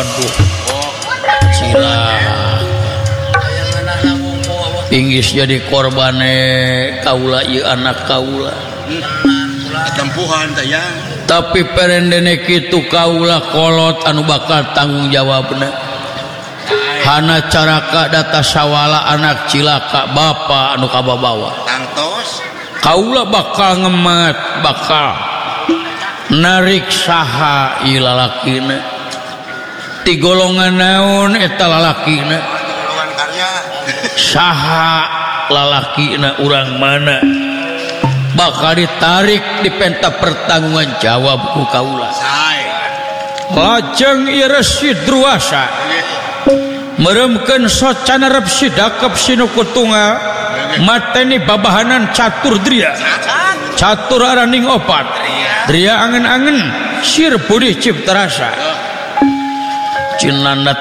waduh sila Inggris jadi korbane kaula ieu anak kaula tempuhan teh ya tapi perendene kitu kaula kolot anu bakal tanggung jawabna hana caraka data sawala anak cilaka bapa anu kababawa tangtos kaula bakal ngemat bakal narik saha ieu lalakina ti golongan naon eta lalakina golongan karya saha lalakina urang mana bakal ditarik dipenta pertanggungan jawab ku kaula sae lajeng ieu Resi Druasa meremkeun socana rep sidakep sinukutunga mateni babahanan catur dria catur araning opat dria angen-angen sir budi cipta rasa cinanda